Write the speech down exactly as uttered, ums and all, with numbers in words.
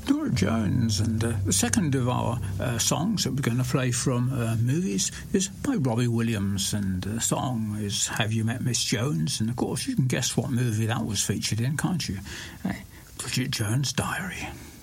Norah Jones, and uh, the second of our uh, songs that we're going to play from uh, movies is by Robbie Williams, and the song is Have You Met Miss Jones? And of course you can guess what movie that was featured in, can't you? Hey, Bridget Jones' Diary.